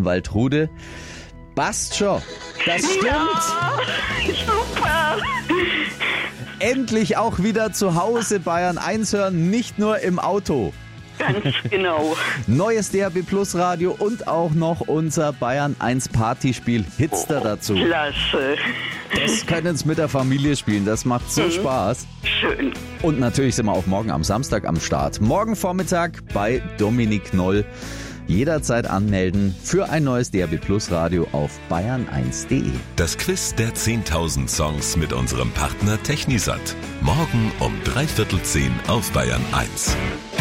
am Waldrhude. Passt schon. Das stimmt. Ja, super. Endlich auch wieder zu Hause Bayern 1 hören, nicht nur im Auto. Ganz genau. Neues DAB Plus Radio und auch noch unser Bayern 1 Partyspiel Hitster dazu. Klasse. Das können Sie mit der Familie spielen, das macht so Spaß. Schön. Und natürlich sind wir auch morgen am Samstag am Start. Morgen Vormittag bei Dominik Noll. Jederzeit anmelden für ein neues DAB Plus Radio auf bayern1.de. Das Quiz der 10.000 Songs mit unserem Partner Technisat. Morgen um 9:45 auf Bayern 1.